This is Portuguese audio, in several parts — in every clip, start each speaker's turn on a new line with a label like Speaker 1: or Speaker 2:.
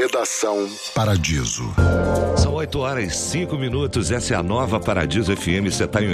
Speaker 1: Redação Paradiso.
Speaker 2: São 8h05. Essa é a nova Paradiso FM, você está em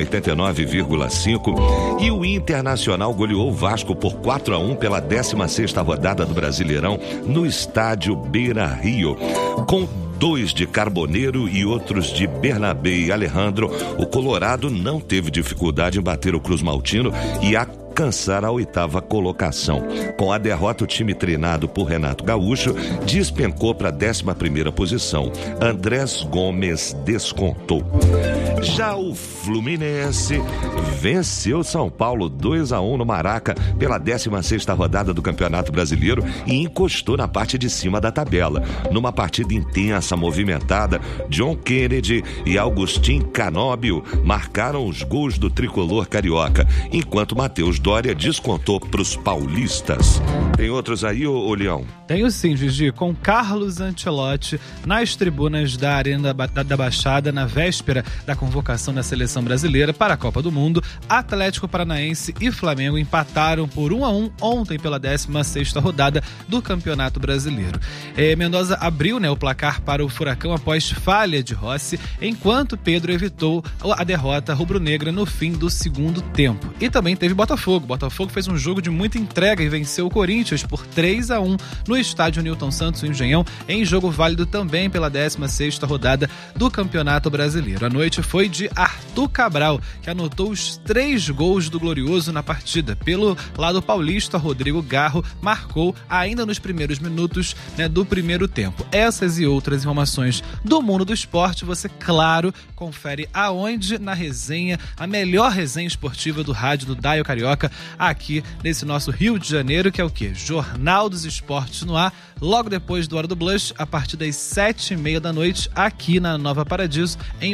Speaker 2: 89,5. E o Internacional goleou o Vasco por 4-1 pela 16ª rodada do Brasileirão no estádio Beira-Rio. Com 2 de Carboneiro e outros de Bernabé e Alejandro, o Colorado não teve dificuldade em bater o Cruz Maltino e alcançar a 8ª colocação. Com a derrota, o time treinado por Renato Gaúcho despencou para a 11ª posição. Andrés Gomes descontou. Já o Fluminense venceu São Paulo 2-1 no Maraca pela 16ª rodada do Campeonato Brasileiro e encostou na parte de cima da tabela. Numa partida intensa, movimentada, John Kennedy e Agustin Canóbio marcaram os gols do tricolor carioca, enquanto Matheus Doria descontou para os paulistas. Tem outros aí, ô Leão?
Speaker 3: Tenho sim, Gigi, com Carlos Ancelotti nas tribunas da Arena da Baixada na véspera da convocação da seleção brasileira para a Copa do Mundo. Atlético Paranaense e Flamengo empataram por 1-1 ontem pela 16ª rodada do Campeonato Brasileiro. Mendoza abriu, o placar para o Furacão após falha de Rossi, enquanto Pedro evitou a derrota rubro-negra no fim do segundo tempo. E também teve Botafogo. Botafogo fez um jogo de muita entrega e venceu o Corinthians por 3-1 no estádio Newton Santos, em Engenhão, em jogo válido também pela 16ª rodada do Campeonato Brasileiro. A noite foi de Arthur Cabral, que anotou os 3 gols do Glorioso na partida. Pelo lado paulista, Rodrigo Garro marcou ainda nos primeiros minutos do primeiro tempo. Essas e outras informações do mundo do esporte você, claro, confere aonde? Na resenha, a melhor resenha esportiva do rádio do Dial Carioca, aqui nesse nosso Rio de Janeiro, que é o quê? Jornal dos Esportes no ar, logo depois do Hora do Blush, a partir das 7h30 da noite, aqui na Nova Paradiso, em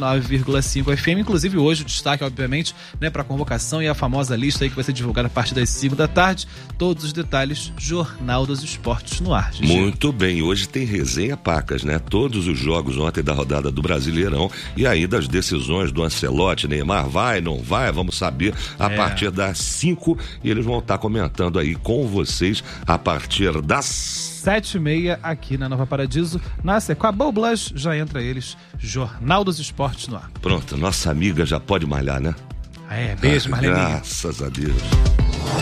Speaker 3: 89,5 FM. Inclusive hoje o destaque, obviamente, para a convocação e a famosa lista aí que vai ser divulgada a partir das 5 da tarde. Todos os detalhes, Jornal dos Esportes no ar, Gigi.
Speaker 2: Muito bem, hoje tem resenha pacas, Todos os jogos ontem da rodada do Brasileirão e ainda as decisões do Ancelotti, Neymar vai, não vai, vamos saber a partir das 5, e eles vão estar comentando aí com vocês a partir das
Speaker 3: 7h30 aqui na Nova Paradiso. Acabou o Blush, já entra eles, Jornal dos Esportes no ar.
Speaker 2: Pronto, nossa amiga já pode malhar,
Speaker 3: Beijo, Marleninha.
Speaker 2: Graças a Deus.